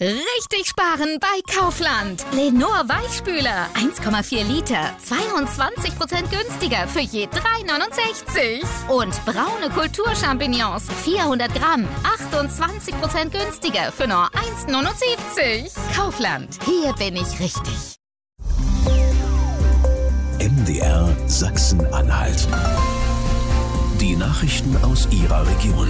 Richtig sparen bei Kaufland. Lenor Weichspüler, 1,4 Liter, 22% günstiger für je 3,69. Und braune Kulturchampignons, 400 Gramm, 28% günstiger für nur 1,79. Kaufland, hier bin ich richtig. MDR Sachsen-Anhalt. Die Nachrichten aus Ihrer Region.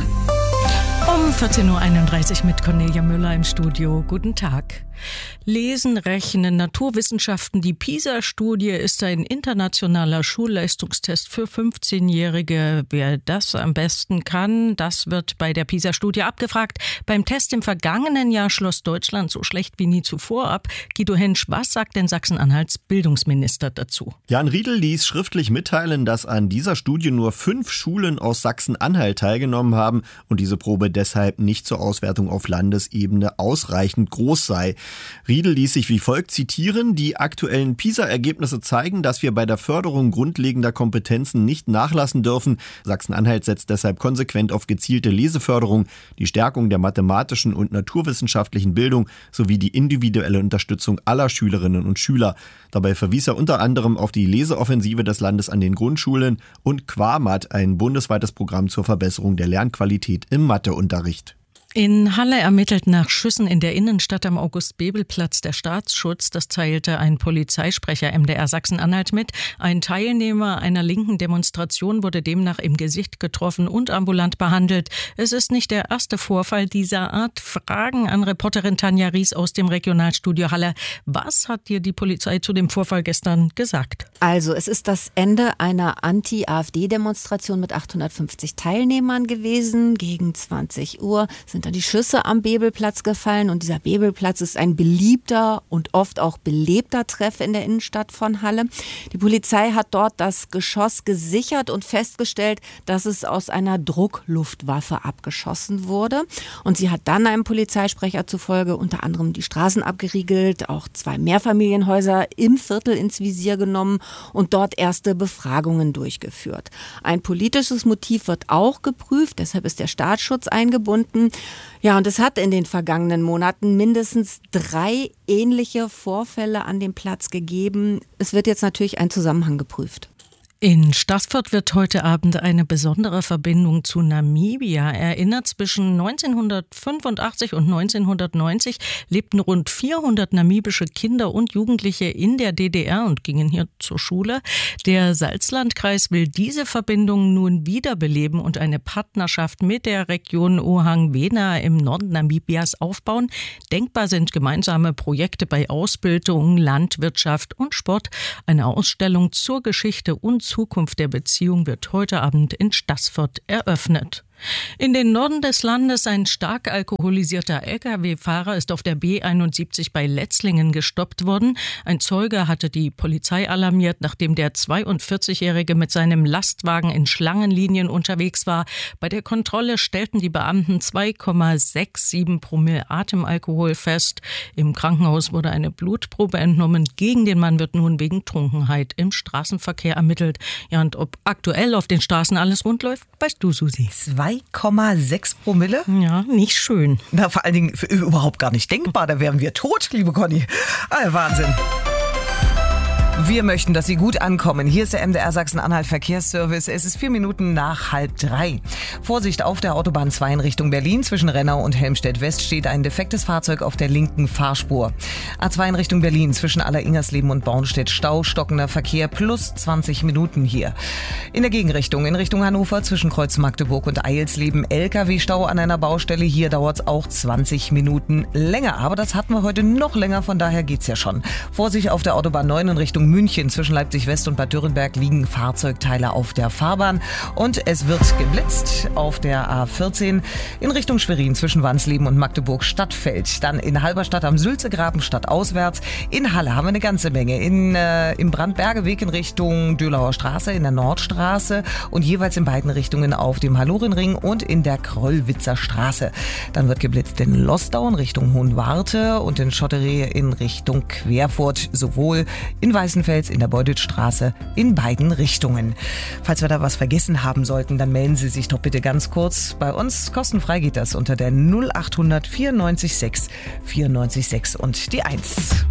Um 14.31 Uhr mit Cornelia Müller im Studio. Guten Tag. Lesen, Rechnen, Naturwissenschaften. Die PISA-Studie ist ein internationaler Schulleistungstest für 15-Jährige. Wer das am besten kann, das wird bei der PISA-Studie abgefragt. Beim Test im vergangenen Jahr schloss Deutschland so schlecht wie nie zuvor ab. Guido Hentsch, was sagt denn Sachsen-Anhalts Bildungsminister dazu? Jan Riedel ließ schriftlich mitteilen, dass an dieser Studie nur 5 Schulen aus Sachsen-Anhalt teilgenommen haben und diese Probe deshalb nicht zur Auswertung auf Landesebene ausreichend groß sei. Riedel ließ sich wie folgt zitieren: Die aktuellen PISA-Ergebnisse zeigen, dass wir bei der Förderung grundlegender Kompetenzen nicht nachlassen dürfen. Sachsen-Anhalt setzt deshalb konsequent auf gezielte Leseförderung, die Stärkung der mathematischen und naturwissenschaftlichen Bildung sowie die individuelle Unterstützung aller Schülerinnen und Schüler. Dabei verwies er unter anderem auf die Leseoffensive des Landes an den Grundschulen und QUAMAT, ein bundesweites Programm zur Verbesserung der Lernqualität im Matheunterricht. In Halle ermittelt nach Schüssen in der Innenstadt am August-Bebel-Platz der Staatsschutz. Das teilte ein Polizeisprecher MDR Sachsen-Anhalt mit. Ein Teilnehmer einer linken Demonstration wurde demnach im Gesicht getroffen und ambulant behandelt. Es ist nicht der erste Vorfall dieser Art. Fragen an Reporterin Tanja Ries aus dem Regionalstudio Halle. Was hat dir die Polizei zu dem Vorfall gestern gesagt? Also, es ist das Ende einer Anti-AfD-Demonstration mit 850 Teilnehmern gewesen. Gegen 20 Uhr sind dann die Schüsse am Bebelplatz gefallen und dieser Bebelplatz ist ein beliebter und oft auch belebter Treff in der Innenstadt von Halle. Die Polizei hat dort das Geschoss gesichert und festgestellt, dass es aus einer Druckluftwaffe abgeschossen wurde. Und sie hat dann einem Polizeisprecher zufolge unter anderem die Straßen abgeriegelt, auch 2 Mehrfamilienhäuser im Viertel ins Visier genommen und dort erste Befragungen durchgeführt. Ein politisches Motiv wird auch geprüft, deshalb ist der Staatsschutz eingebunden. Ja, und es hat in den vergangenen Monaten mindestens 3 ähnliche Vorfälle an dem Platz gegeben. Es wird jetzt natürlich ein Zusammenhang geprüft. In Staßfurt wird heute Abend eine besondere Verbindung zu Namibia erinnert. Zwischen 1985 und 1990 lebten rund 400 namibische Kinder und Jugendliche in der DDR und gingen hier zur Schule. Der Salzlandkreis will diese Verbindung nun wiederbeleben und eine Partnerschaft mit der Region Ohang-Wena im Norden Namibias aufbauen. Denkbar sind gemeinsame Projekte bei Ausbildung, Landwirtschaft und Sport. Eine Ausstellung zur Geschichte und Zukunft der Beziehung wird heute Abend in Staßfurt eröffnet. In den Norden des Landes ein stark alkoholisierter Lkw-Fahrer ist auf der B71 bei Letzlingen gestoppt worden. Ein Zeuge hatte die Polizei alarmiert, nachdem der 42-Jährige mit seinem Lastwagen in Schlangenlinien unterwegs war. Bei der Kontrolle stellten die Beamten 2,67 Promille Atemalkohol fest. Im Krankenhaus wurde eine Blutprobe entnommen. Gegen den Mann wird nun wegen Trunkenheit im Straßenverkehr ermittelt. Ja, und ob aktuell auf den Straßen alles rund läuft, weißt du, Susi. 2,6 Promille? Ja, nicht schön. Na, vor allen Dingen überhaupt gar nicht denkbar. Da wären wir tot, liebe Conny. Wahnsinn. Wir möchten, dass Sie gut ankommen. Hier ist der MDR Sachsen-Anhalt Verkehrsservice. Es ist 4 Minuten nach 2:30. Vorsicht auf der Autobahn 2 in Richtung Berlin. Zwischen Rennau und Helmstedt-West steht ein defektes Fahrzeug auf der linken Fahrspur. A2 in Richtung Berlin zwischen Aller-Ingersleben und Bornstedt Stau, stockender Verkehr plus 20 Minuten hier. In der Gegenrichtung in Richtung Hannover zwischen Kreuz Magdeburg und Eilsleben LKW-Stau an einer Baustelle. Hier dauert es auch 20 Minuten länger. Aber das hatten wir heute noch länger, von daher geht's ja schon. Vorsicht auf der Autobahn 9 in Richtung München. Zwischen Leipzig-West und Bad Dürrenberg liegen Fahrzeugteile auf der Fahrbahn. Und es wird geblitzt auf der A14 in Richtung Schwerin zwischen Wansleben und Magdeburg-Stadtfeld. Dann in Halberstadt am Sülzegraben stadtauswärts. In Halle haben wir eine ganze Menge. Im Brandbergeweg in Richtung Dölauer Straße, in der Nordstraße und jeweils in beiden Richtungen auf dem Hallorenring und in der Krollwitzer Straße. Dann wird geblitzt in Losdau in Richtung Hohenwarte und in Schotteree in Richtung Querfurt. Sowohl in Weiß Weißenfels in der Beuditstraße in beiden Richtungen. Falls wir da was vergessen haben sollten, dann melden Sie sich doch bitte ganz kurz bei uns. Kostenfrei geht das unter der 0800 94 6 94 6 und die 1.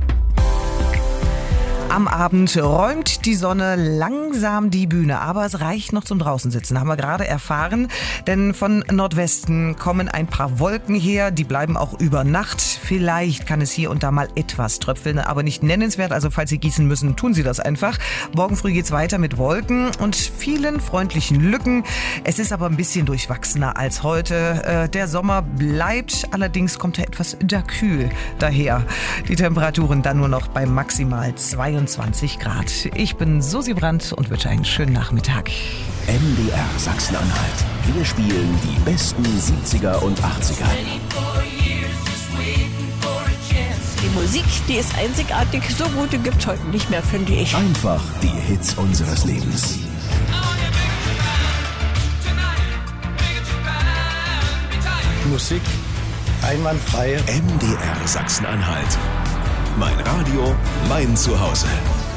Am Abend räumt die Sonne langsam die Bühne, aber es reicht noch zum Draußensitzen, haben wir gerade erfahren. Denn von Nordwesten kommen ein paar Wolken her, die bleiben auch über Nacht. Vielleicht kann es hier und da mal etwas tröpfeln, aber nicht nennenswert. Also falls Sie gießen müssen, tun Sie das einfach. Morgen früh geht's weiter mit Wolken und vielen freundlichen Lücken. Es ist aber ein bisschen durchwachsener als heute. Der Sommer bleibt, allerdings kommt er etwas kühl daher. Die Temperaturen dann nur noch bei maximal 22 Grad. Ich bin Susi Brandt und wünsche einen schönen Nachmittag. MDR Sachsen-Anhalt. Wir spielen die besten 70er und 80er. Die Musik, die ist einzigartig. So gute gibt's heute nicht mehr, finde ich. Einfach die Hits unseres Lebens. Musik einwandfrei. MDR Sachsen-Anhalt. Mein Radio, mein Zuhause.